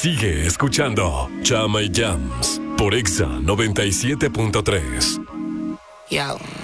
Sigue escuchando Chama y Jams por Exa 97.3. Yo.